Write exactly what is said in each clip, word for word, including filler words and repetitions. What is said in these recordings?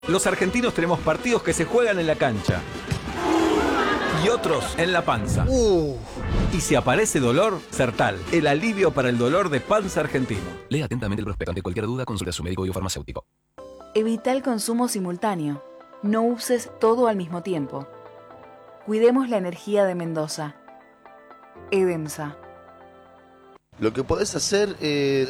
Los argentinos tenemos partidos que se juegan en la cancha y otros en la panza. Uh. Y si aparece dolor, Sertal, el alivio para el dolor de panza argentino. Lea atentamente el prospecto. Ante cualquier duda, consulte a su médico y o farmacéutico. Evita el consumo simultáneo. No uses todo al mismo tiempo. Cuidemos la energía de Mendoza. EDEMSA. Lo que podés hacer es...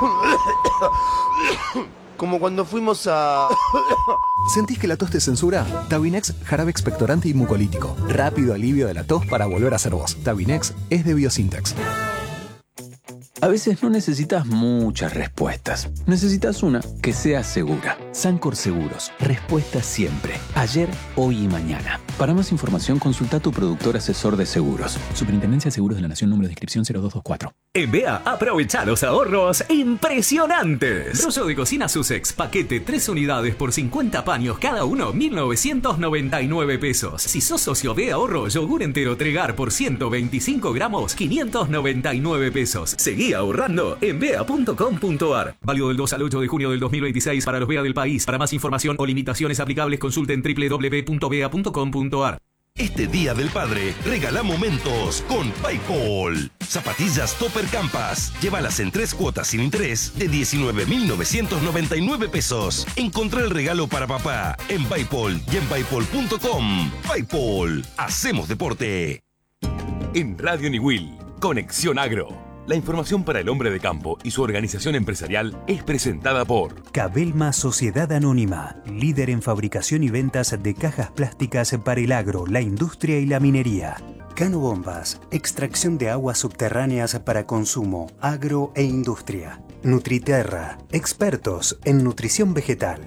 como cuando fuimos a... ¿Sentís que la tos te censura? Tabinex, jarabe expectorante y mucolítico. Rápido alivio de la tos para volver a ser vos. Tabinex es de Biosintex. A veces no necesitas muchas respuestas. Necesitas una que sea segura. Sancor Seguros. Respuesta siempre. Ayer, hoy y mañana. Para más información, consulta a tu productor asesor de seguros. Superintendencia de Seguros de la Nación, número de inscripción cero dos dos cuatro. En B A, aprovecha los ahorros impresionantes. Trozo de cocina Sussex, paquete tres unidades por cincuenta paños cada uno, mil novecientos noventa y nueve pesos. Si sos socio de ahorro, yogur entero Tregar por ciento veinticinco gramos, quinientos noventa y nueve pesos. Seguí ahorrando en bea punto com punto ar. Válido del dos al ocho de junio del dos mil veintiséis para los B A del país. Para más información o limitaciones aplicables, consulten doble u doble u doble u punto bea punto com punto ar. Este Día del Padre, regala momentos con PayPal. Zapatillas Topper Campas. Llévalas en tres cuotas sin interés de diecinueve mil novecientos noventa y nueve pesos. Encontrá el regalo para papá en PayPal y en paypal punto com. PayPal. Hacemos deporte. En Radio Niwil, Conexión Agro. La información para el hombre de campo y su organización empresarial es presentada por Cabelma Sociedad Anónima, líder en fabricación y ventas de cajas plásticas para el agro, la industria y la minería. Cano Bombas, extracción de aguas subterráneas para consumo, agro e industria. Nutriterra, expertos en nutrición vegetal.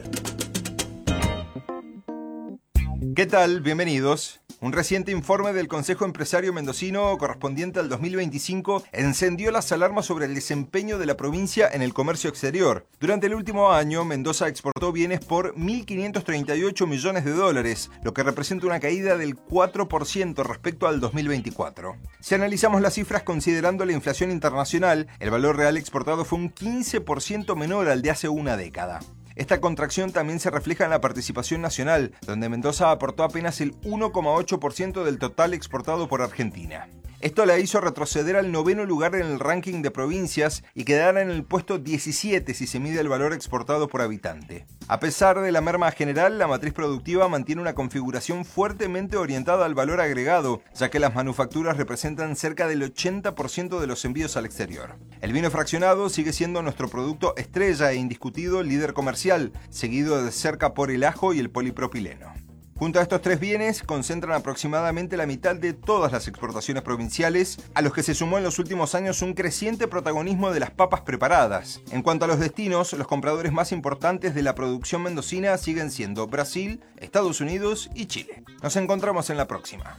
¿Qué tal? Bienvenidos. Un reciente informe del Consejo Empresario Mendocino correspondiente al dos mil veinticinco encendió las alarmas sobre el desempeño de la provincia en el comercio exterior. Durante el último año, Mendoza exportó bienes por mil quinientos treinta y ocho millones de dólares, lo que representa una caída del cuatro por ciento respecto al dos mil veinticuatro. Si analizamos las cifras considerando la inflación internacional, el valor real exportado fue un quince por ciento menor al de hace una década. Esta contracción también se refleja en la participación nacional, donde Mendoza aportó apenas el uno coma ocho por ciento del total exportado por Argentina. Esto la hizo retroceder al noveno lugar en el ranking de provincias y quedar en el puesto diecisiete si se mide el valor exportado por habitante. A pesar de la merma general, la matriz productiva mantiene una configuración fuertemente orientada al valor agregado, ya que las manufacturas representan cerca del ochenta por ciento de los envíos al exterior. El vino fraccionado sigue siendo nuestro producto estrella e indiscutido líder comercial, seguido de cerca por el ajo y el polipropileno. Junto a estos tres bienes, concentran aproximadamente la mitad de todas las exportaciones provinciales, a los que se sumó en los últimos años un creciente protagonismo de las papas preparadas. En cuanto a los destinos, los compradores más importantes de la producción mendocina siguen siendo Brasil, Estados Unidos y Chile. Nos encontramos en la próxima.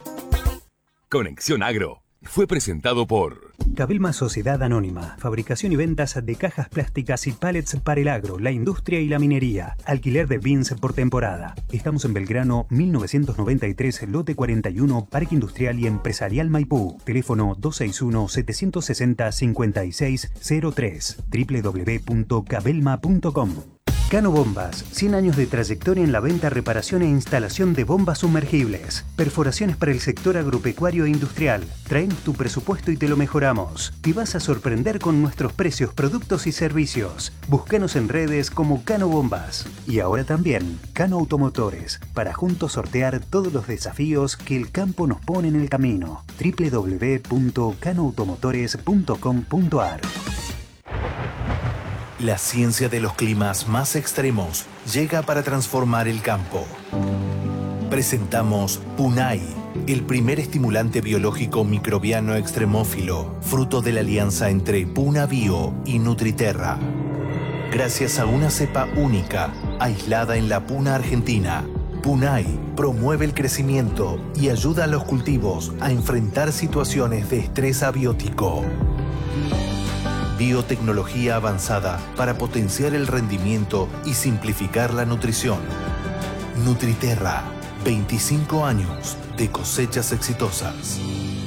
Conexión Agro fue presentado por Cabelma Sociedad Anónima, fabricación y ventas de cajas plásticas y pallets para el agro, la industria y la minería. Alquiler de bins por temporada. Estamos en Belgrano mil novecientos noventa y tres, lote cuarenta y uno, Parque Industrial y Empresarial Maipú. Teléfono dos seis uno, siete seis cero, cinco seis cero tres. doble u doble u doble u punto cabelma punto com. Cano Bombas, cien años de trayectoria en la venta, reparación e instalación de bombas sumergibles. Perforaciones para el sector agropecuario e industrial. Traemos tu presupuesto y te lo mejoramos. Te vas a sorprender con nuestros precios, productos y servicios. Búscanos en redes como Cano Bombas. Y ahora también Cano Automotores, para juntos sortear todos los desafíos que el campo nos pone en el camino. doble u doble u doble u punto cano automotores punto com punto ar. La ciencia de los climas más extremos llega para transformar el campo. Presentamos Punai, el primer estimulante biológico microbiano extremófilo, fruto de la alianza entre Puna Bio y Nutriterra. Gracias a una cepa única, aislada en la puna argentina, Punai promueve el crecimiento y ayuda a los cultivos a enfrentar situaciones de estrés abiótico. Biotecnología avanzada para potenciar el rendimiento y simplificar la nutrición. Nutriterra, veinticinco años de cosechas exitosas.